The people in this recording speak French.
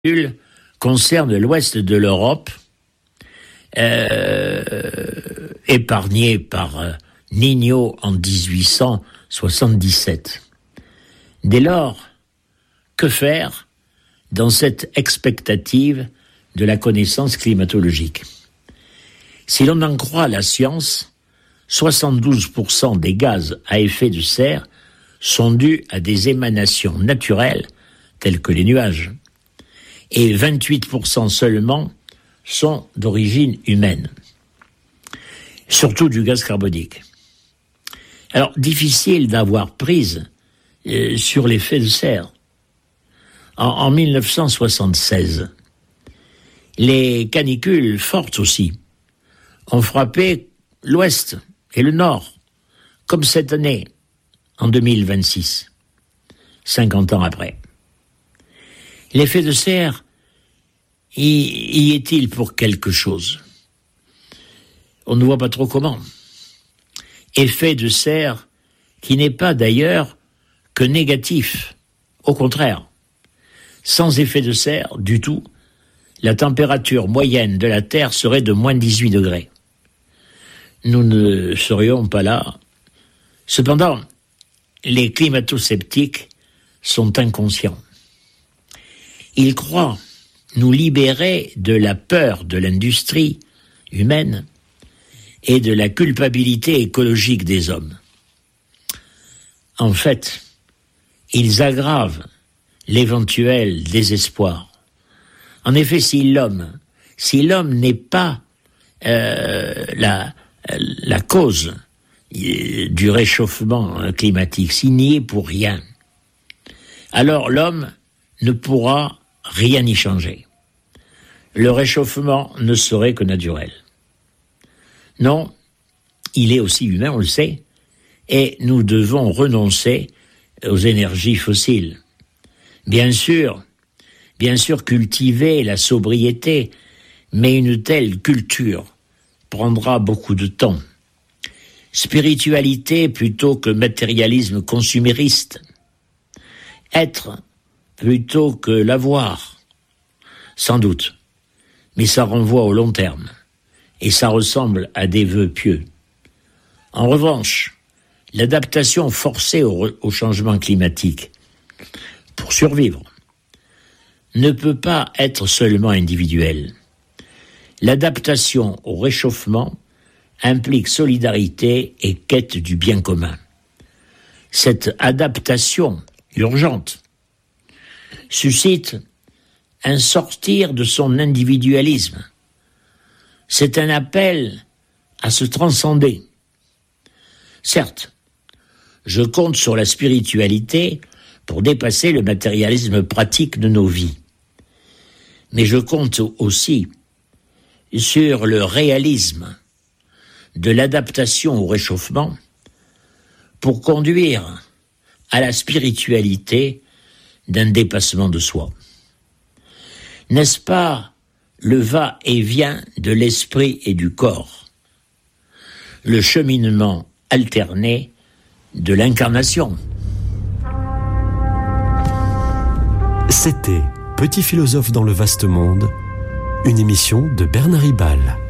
concerne l'ouest de l'Europe, épargné par Nino en 1877. Dès lors, que faire dans cette expectative de la connaissance climatologique? Si l'on en croit la science, 72% des gaz à effet de serre sont dus à des émanations naturelles, telles que les nuages, et 28% seulement sont d'origine humaine, surtout du gaz carbonique. Alors, difficile d'avoir prise sur l'effet de serre. En 1976, les canicules fortes aussi ont frappé l'Ouest et le Nord, comme cette année, en 2026, 50 ans après. L'effet de serre, y est-il pour quelque chose? On ne voit pas trop comment. Effet de serre qui n'est pas d'ailleurs que négatif. Au contraire, sans effet de serre du tout, la température moyenne de la Terre serait de moins 18 degrés. Nous ne serions pas là. Cependant, les climato-sceptiques sont inconscients. Ils croient nous libérer de la peur de l'industrie humaine et de la culpabilité écologique des hommes. En fait, ils aggravent l'éventuel désespoir. En effet, si l'homme n'est pas la cause du réchauffement climatique, s'il n'y est pour rien, alors l'homme ne pourra rien y changer. Le réchauffement ne serait que naturel. Non, il est aussi humain, on le sait, et nous devons renoncer aux énergies fossiles. Bien sûr, cultiver la sobriété, mais une telle culture prendra beaucoup de temps. Spiritualité plutôt que matérialisme consumériste. Être plutôt que l'avoir. Sans doute. Mais ça renvoie au long terme. Et ça ressemble à des vœux pieux. En revanche, l'adaptation forcée au changement climatique, pour survivre, ne peut pas être seulement individuelle. L'adaptation au réchauffement implique solidarité et quête du bien commun. Cette adaptation urgente suscite un sortir de son individualisme. C'est un appel à se transcender. Certes, je compte sur la spiritualité pour dépasser le matérialisme pratique de nos vies. Mais je compte aussi sur le réalisme de l'adaptation au réchauffement pour conduire à la spiritualité d'un dépassement de soi. N'est-ce pas le va-et-vient de l'esprit et du corps, le cheminement alterné de l'incarnation? C'était Petit philosophe dans le vaste monde, une émission de Bernard Ribal.